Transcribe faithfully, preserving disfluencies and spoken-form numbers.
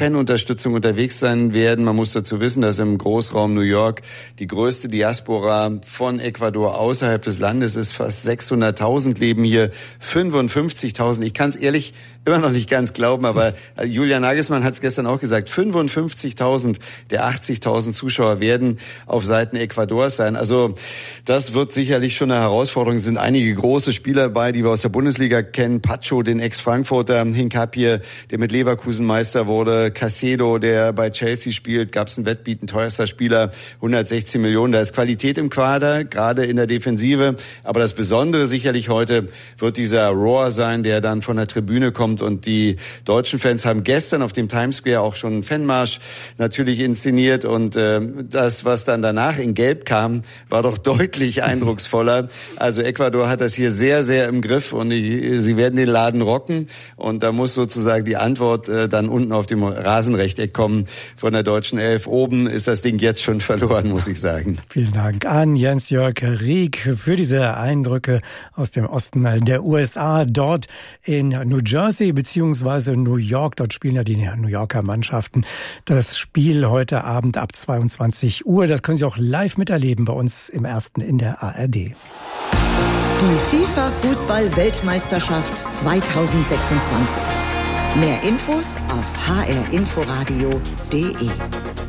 Fanunterstützung unterwegs sein werden. Man muss dazu wissen, dass im Großraum New York die größte Diaspora von Ecuador außerhalb des Landes ist. Fast sechshunderttausend leben hier, fünfundfünfzigtausend. Ich kann es ehrlich immer noch nicht ganz glauben, aber Julian Nagelsmann hat es gestern auch gesagt, fünfundfünfzigtausend der achtzigtausend Zuschauer werden auf Seiten Ecuadors sein. Also das wird sicherlich schon eine Herausforderung. Es sind einige große Spieler bei, die wir aus der Bundesliga kennen. Pacho, den Ex-Frankfurter, Hincapie, der mit Leverkusen Meister wurde, Caicedo, der bei Chelsea spielt, gab es ein Wettbieten, teuerster Spieler, hundertsechzehn Millionen. Da ist Qualität im Quader, gerade in der Defensive. Aber das Besondere sicherlich heute wird dieser Roar sein, der dann von der Tribüne kommt. Und die deutschen Fans haben gestern auf dem Times Square auch schon einen Fanmarsch natürlich inszeniert. Und äh, das, was dann danach in Gelb kam, war doch deutlich eindrucksvoller. Also Ecuador hat das hier sehr, sehr im Griff und die, sie werden den Laden rocken. Und da muss sozusagen die Antwort äh, dann unten auf dem Rasenrechteck kommen von der deutschen Elf. Oben ist das Ding jetzt schon verloren, muss ich sagen. Vielen Dank an Jens-Jörg Rieck für diese Eindrücke aus dem Osten der U S A, dort in New Jersey beziehungsweise New York. Dort spielen ja die New Yorker Mannschaften. Das Spiel heute Abend ab zweiundzwanzig Uhr. Das können Sie auch live miterleben bei uns im Ersten in der A R D. Die FIFA-Fußball-Weltmeisterschaft zweitausendsechsundzwanzig. Mehr Infos auf h r inforadio punkt d e.